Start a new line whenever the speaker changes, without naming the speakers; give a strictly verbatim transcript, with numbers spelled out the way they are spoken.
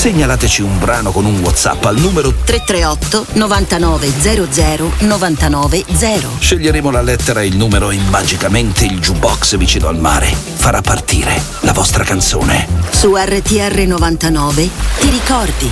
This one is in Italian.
Segnalateci un brano con un WhatsApp al numero
tre tre otto novantanove zero zero novantanove zero.
Sceglieremo la lettera e il numero e magicamente il jukebox vicino al mare farà partire la vostra canzone.
Su R T R novantanove ti ricordi.